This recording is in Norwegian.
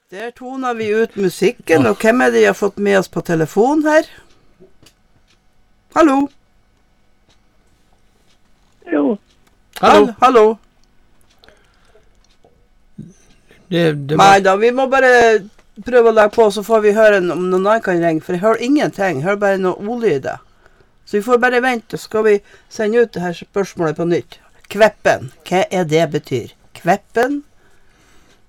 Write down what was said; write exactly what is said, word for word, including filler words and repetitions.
Der toner vi ut musikken, og hvem er det jeg har fått med oss på telefon her? Hallo? Jo. Hallo? Hallo? Det, det Nei da, vi må bare prøve å legge på, så får vi høre om noen annen kan ringe, for jeg hører ingenting, jeg hører bare noe olyder. Så vi får bare vente, så skal vi sende ut det her spørsmålet på nytt. Kveppen, hva er det betyr? Kveppen?